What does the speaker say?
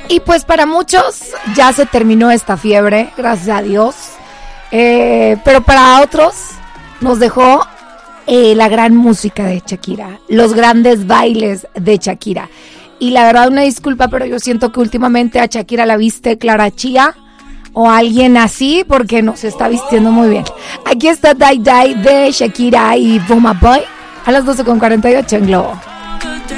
Y pues para muchos ya se terminó esta fiebre, gracias a Dios. Pero para otros nos dejó la gran música de Shakira, los grandes bailes de Shakira. Y la verdad, una disculpa, pero yo siento que últimamente a Shakira la viste Clara Chía o alguien así, porque no se está vistiendo muy bien. Aquí está Die Die de Shakira y Buma Boy a las 12:48 en Globo.